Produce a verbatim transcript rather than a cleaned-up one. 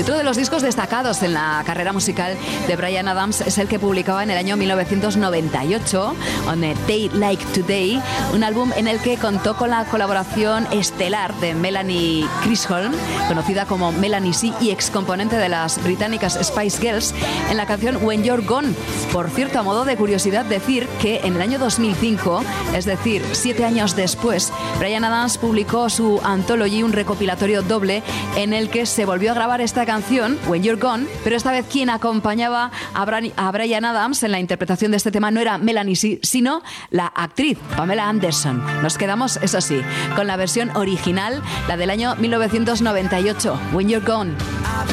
Otro de los discos destacados en la carrera musical de Bryan Adams es el que publicaba en el año mil novecientos noventa y ocho, On a Day Like Today, un álbum en el que contó con la colaboración estelar de Melanie Chisholm, conocida como Melanie C y excomponente de las británicas Spice Girls, en la canción When You're Gone. Por cierto, a modo de curiosidad decir que en el año dos mil cinco, es decir, siete años después, Bryan Adams publicó su Anthology, un recopilatorio doble en el que se volvió a grabar esta canción, When You're Gone, pero esta vez quien acompañaba a, Bra- a Bryan Adams en la interpretación de este tema no era Melanie C, sino la actriz Pamela Anderson. Nos quedamos, eso sí, con la versión original, la del año mil novecientos noventa y ocho, When You're Gone.